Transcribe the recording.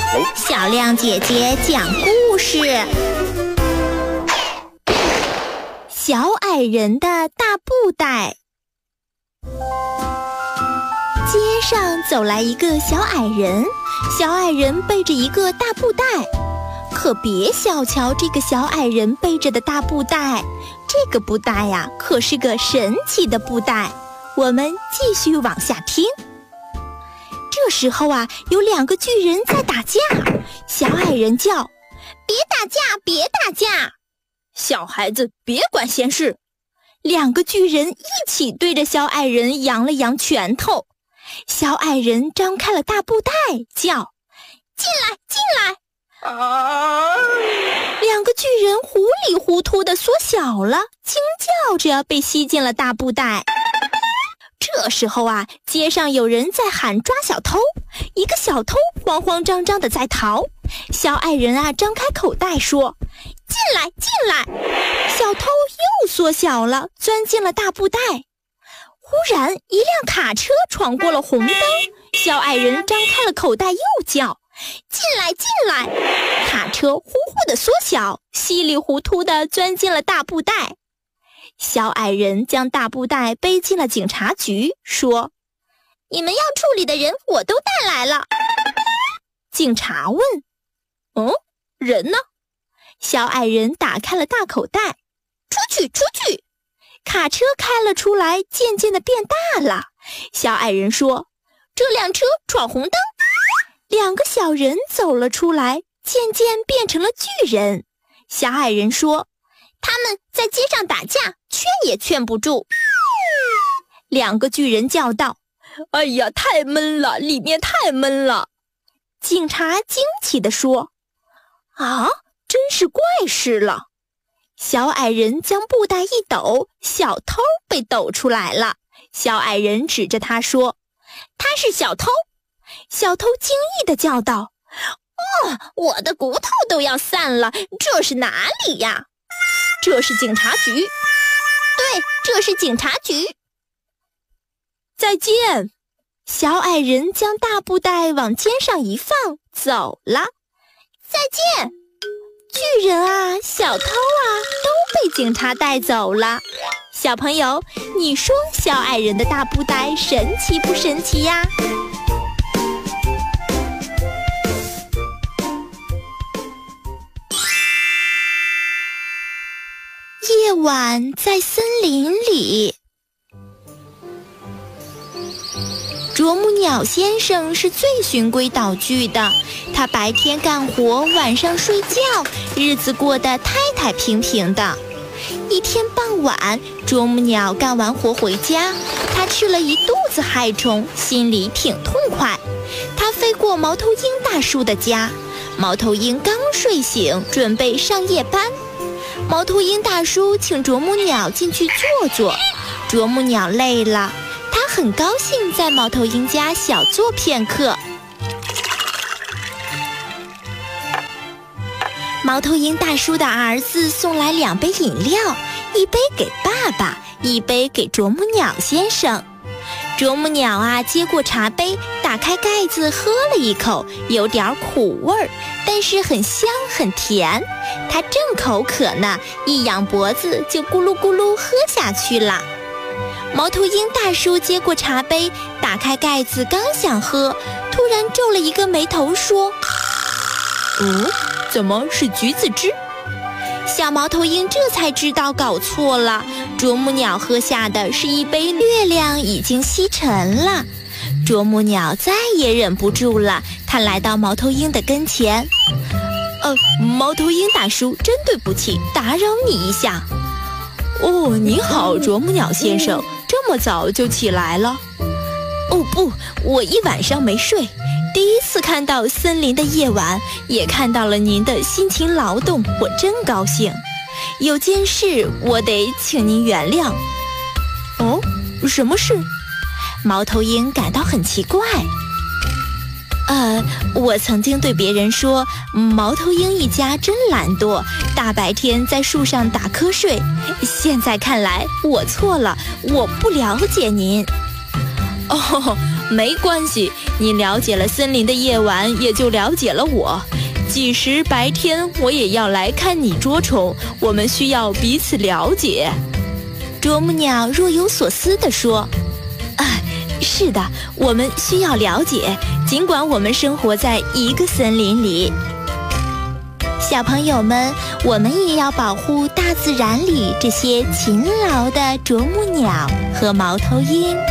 小亮姐姐讲故事。小矮人的大布袋。街上走来一个小矮人，小矮人背着一个大布袋。可别小瞧这个小矮人背着的大布袋，这个布袋呀，可是个神奇的布袋。我们继续往下听。这时候啊，有2个巨人在打架，小矮人叫：“别打架，别打架！” 小孩子别管闲事。 2个巨人一起对着小矮人扬了扬拳头。小矮人张开了大布袋，叫：“进来，进来！”2个巨人糊里糊涂地缩小了，惊叫着被吸进了大布袋。这时候啊，街上有人在喊抓小偷，一个小偷慌慌张张地在逃。小矮人啊，张开口袋说：“进来，进来！”小偷又缩小了，钻进了大布袋。忽然，一辆卡车闯过了红灯，小矮人张开了口袋，又叫：“进来，进来！”卡车呼呼地缩小，稀里糊涂地钻进了大布袋。小矮人将大布袋背进了警察局，说：“你们要处理的人我都带来了。”警察问：“人呢？”小矮人打开了大口袋，“出去，出去！”卡车开了出来，渐渐地变大了。小矮人说：“这辆车闯红灯。”2个小人走了出来，渐渐变成了巨人。小矮人说：“他们在街上打架，劝也劝不住。”2个巨人叫道：“ 哎呀，太闷了，里面太闷了。” 警察惊奇地说：“啊，真是怪事了。”小矮人将布袋一抖，小偷被抖出来了。小矮人指着他说：“他是小偷。”小偷惊异地叫道：“我的骨头都要散了，这是哪里呀？”“这是警察局。”“对，这是警察局。”“再见！”小矮人将大布袋往肩上一放，走了。“再见！”巨人啊，小偷啊，都被警察带走了。小朋友，你说小矮人的大布袋神奇不神奇呀？夜晚在森林里。啄木鸟先生是最循规蹈矩的，他白天干活，晚上睡觉，日子过得太太平平的。一天傍晚，啄木鸟干完活回家，他吃了一肚子害虫，心里挺痛快。他飞过猫头鹰大叔的家，猫头鹰刚睡醒，准备上夜班。猫头鹰大叔请啄木鸟进去坐坐，啄木鸟累了，他很高兴在猫头鹰家小坐片刻。猫头鹰大叔的儿子送来2杯饮料，一杯给爸爸，一杯给啄木鸟先生。啄木鸟啊，接过茶杯，打开盖子喝了一口，有点苦味儿，但是很香很甜。他正口渴呢，一仰脖子就咕噜咕噜喝下去了。猫头鹰大叔接过茶杯，打开盖子刚想喝，突然皱了一个眉头说：“怎么是橘子汁？”小猫头鹰这才知道搞错了，啄木鸟喝下的是一杯月亮已经吸沉了。啄木鸟再也忍不住了，他来到猫头鹰的跟前。猫头鹰大叔，真对不起，打扰你一下。你好，啄木鸟先生，这么早就起来了？不，我一晚上没睡，第一次看到森林的夜晚，也看到了您的辛勤劳动，我真高兴。有件事我得请您原谅。什么事？猫头鹰感到很奇怪。我曾经对别人说，猫头鹰一家真懒惰，大白天在树上打瞌睡。现在看来我错了，我不了解您。 没关系，你了解了森林的夜晚，也就了解了我。即使白天，我也要来看你捉虫，我们需要彼此了解。 啄木鸟若有所思地说：“是的，我们需要了解，尽管我们生活在一个森林里。”小朋友们，我们也要保护大自然里这些勤劳的啄木鸟和猫头鹰。